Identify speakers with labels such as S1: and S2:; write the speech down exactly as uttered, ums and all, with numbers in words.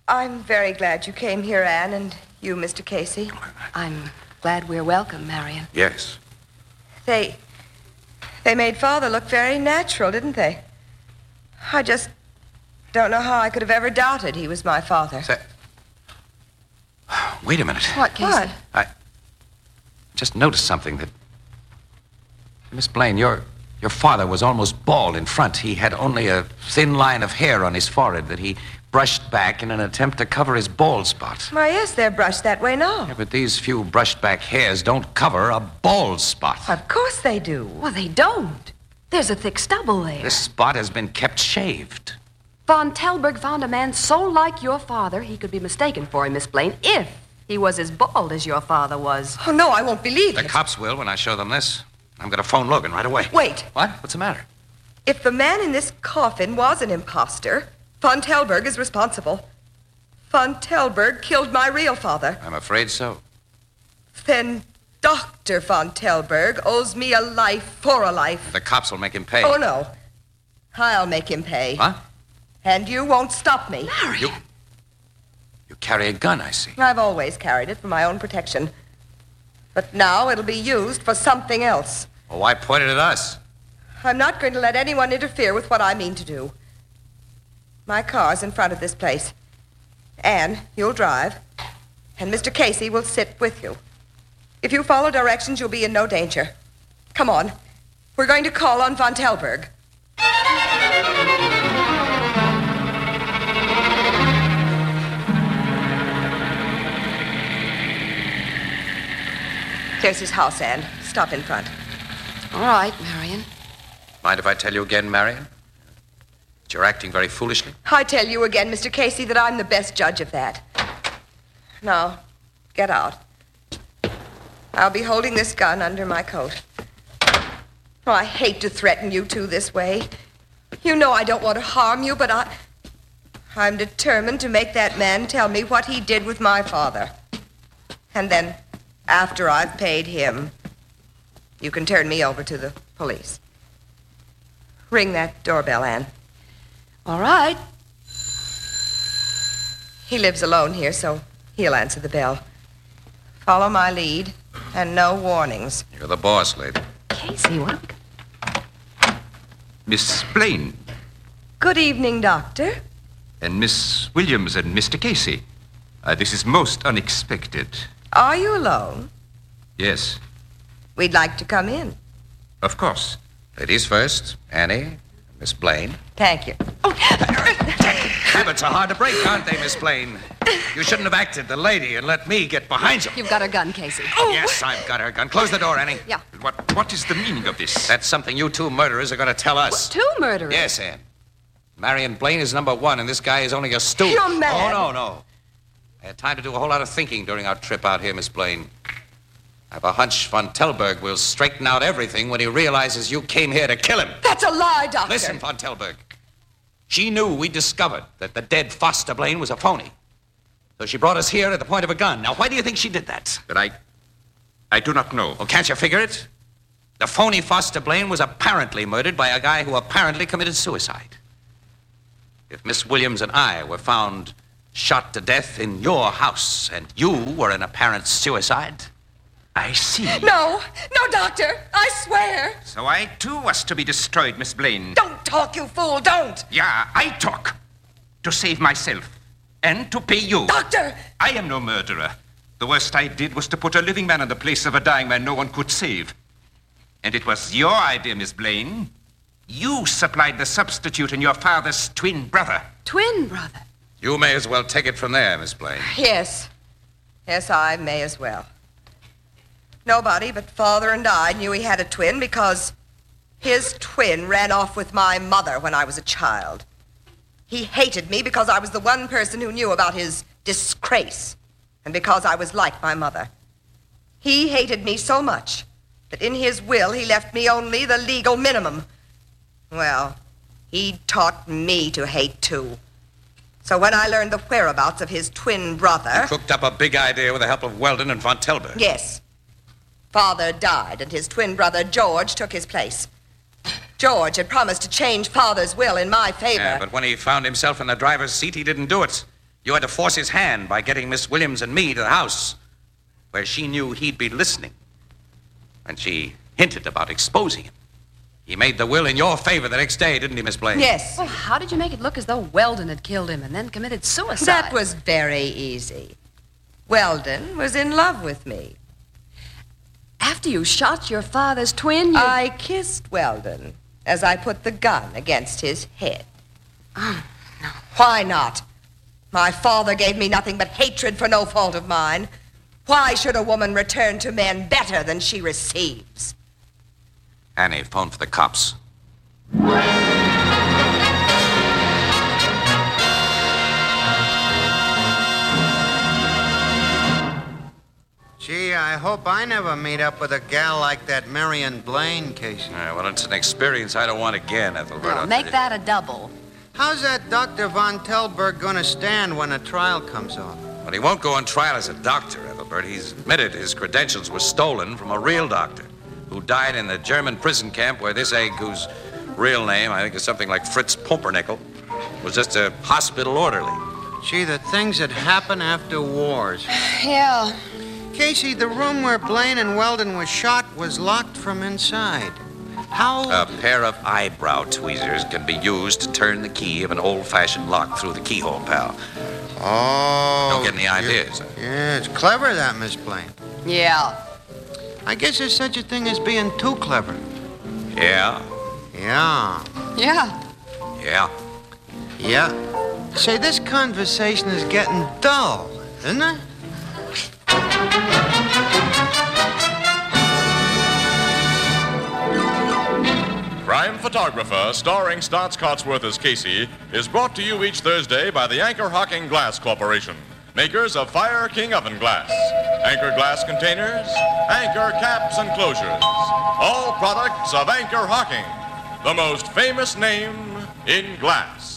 S1: I'm very glad you came here, Anne, and you, Mister Casey.
S2: I'm glad we're welcome, Marion.
S3: Yes.
S1: They... They made Father look very natural, didn't they? I just don't know how I could have ever doubted he was my father.
S3: Say... Wait a minute.
S2: What, Casey?
S1: What?
S3: I just noticed something that... Miss Blaine, your, your father was almost bald in front. He had only a thin line of hair on his forehead that he brushed back in an attempt to cover his bald spot.
S1: Why, yes, they're brushed that way now.
S3: Yeah, but these few brushed back hairs don't cover a bald spot.
S1: Of course they do.
S2: Well, they don't. There's a thick stubble there.
S3: This spot has been kept shaved.
S2: Von Telberg found a man so like your father he could be mistaken for him, Miss Blaine, if he was as bald as your father was.
S1: Oh, no, I won't believe
S3: The
S1: it.
S3: cops will when I show them this. I'm going to phone Logan right away.
S1: Wait.
S3: What? What's the matter?
S1: If the man in this coffin was an imposter, Von Telberg is responsible. Von Telberg killed my real father.
S3: I'm afraid so.
S1: Then Doctor Von Telberg owes me a life for a life.
S3: The cops will make him pay.
S1: Oh, no. I'll make him pay.
S3: What?
S1: And you won't stop me.
S2: Marion.
S3: You, you carry a gun, I see.
S1: I've always carried it for my own protection. But now it'll be used for something else.
S3: Well, why point it at us?
S1: I'm not going to let anyone interfere with what I mean to do. My car's in front of this place. Anne, you'll drive. And Mister Casey will sit with you. If you follow directions, you'll be in no danger. Come on. We're going to call on Von Telberg. There's his house, Anne. Stop in front.
S2: All right, Marion.
S3: Mind if I tell you again, Marion? That you're acting very foolishly?
S1: I tell you again, Mister Casey, that I'm the best judge of that. Now, get out. I'll be holding this gun under my coat. Oh, I hate to threaten you two this way. You know I don't want to harm you, but I... I'm determined to make that man tell me what he did with my father. And then, after I've paid him, you can turn me over to the police. Ring that doorbell, Anne.
S2: All right.
S1: He lives alone here, so he'll answer the bell. Follow my lead, and no warnings.
S3: You're the boss, lady.
S2: Casey, what are we...
S4: Miss Blaine.
S1: Good evening, Doctor.
S4: And Miss Williams and Mister Casey. Uh, this is most unexpected.
S1: Are you alone?
S4: Yes,
S1: We'd like to come in.
S4: of course.
S3: Ladies first. Annie, Miss Blaine.
S1: Thank you.
S3: Habits are hard to break, aren't they, Miss Blaine? You shouldn't have acted the lady and let me get behind you.
S2: You've got a gun, Casey.
S3: Yes, I've got her gun. Close the door, Annie.
S2: Yeah.
S4: What, what is the meaning of this?
S3: That's something you two murderers are going to tell us.
S2: Two murderers?
S3: Yes, Anne. Marion Blaine is number one, and this guy is only a stooge.
S1: You're mad.
S3: Oh, no, no. I had time to do a whole lot of thinking during our trip out here, Miss Blaine. I have a hunch Von Telberg will straighten out everything when he realizes you came here to kill him.
S1: That's a lie, Doctor.
S3: Listen, Von Telberg. She knew we discovered that the dead Foster Blaine was a phony. So she brought us here at the point of a gun. Now, why do you think she did that?
S4: But I... I do not know.
S3: Well, can't you figure it? The phony Foster Blaine was apparently murdered by a guy who apparently committed suicide. If Miss Williams and I were found shot to death in your house and you were an apparent suicide...
S4: I see.
S1: No, no, Doctor. I swear.
S4: So I, too, was to be destroyed, Miss Blaine.
S1: Don't talk, you fool. Don't.
S4: Yeah, I talk. To save myself. And to pay you.
S1: Doctor!
S4: I am no murderer. The worst I did was to put a living man in the place of a dying man no one could save. And it was your idea, Miss Blaine. You supplied the substitute in your father's twin brother.
S2: Twin brother?
S3: You may as well take it from there, Miss Blaine.
S1: Yes. Yes, I may as well. Nobody but Father and I knew he had a twin because his twin ran off with my mother when I was a child. He hated me because I was the one person who knew about his disgrace and because I was like my mother. He hated me so much that in his will he left me only the legal minimum. Well, he taught me to hate too. So when I learned the whereabouts of his twin brother...
S3: You cooked up a big idea with the help of Weldon and Von Telberg.
S1: Yes. Father died, and his twin brother, George, took his place. George had promised to change Father's will in my favor.
S3: Yeah, but when he found himself in the driver's seat, he didn't do it. You had to force his hand by getting Miss Williams and me to the house, where she knew he'd be listening. And she hinted about exposing him. He made the will in your favor the next day, didn't he, Miss Blaine?
S1: Yes.
S2: Well, how did you make it look as though Weldon had killed him and then committed suicide?
S1: That was very easy. Weldon was in love with me.
S2: After you shot your father's twin, you...
S1: I kissed Weldon as I put the gun against his head.
S2: Oh, no.
S1: Why not? My father gave me nothing but hatred for no fault of mine. Why should a woman return to men better than she receives?
S3: Annie, phone for the cops.
S5: Gee, I hope I never meet up with a gal like that Marion Blaine, Casey.
S3: Uh, well, it's an experience I don't want again, Ethelbert.
S2: Well,
S3: I'll
S2: make
S3: tell you.
S2: that a double.
S5: How's that Doctor Von Telberg gonna stand when a trial comes off?
S3: But he won't go on trial as a doctor, Ethelbert. He's admitted his credentials were stolen from a real doctor who died in the German prison camp where this egg, whose real name, I think, is something like Fritz Pumpernickel, was just a hospital orderly.
S5: Gee, the things that happen after wars.
S2: Yeah.
S5: Casey, the room where Blaine and Weldon were shot was locked from inside. How...
S3: A pair of eyebrow tweezers can be used to turn the key of an old-fashioned lock through the keyhole, pal.
S5: Oh...
S3: Don't get any ideas.
S5: Yeah, yeah, it's clever, that, Miss Blaine.
S2: Yeah.
S5: I guess there's such a thing as being too clever.
S3: Yeah?
S5: Yeah.
S2: Yeah.
S3: Yeah.
S5: Yeah. Say, this conversation is getting dull, isn't it?
S6: Crime Photographer, starring Stotts Cotsworth as Casey, is brought to you each Thursday by the Anchor Hocking Glass Corporation, makers of Fire King Oven Glass, Anchor Glass Containers, Anchor Caps and Closures, all products of Anchor Hocking, the most famous name in glass.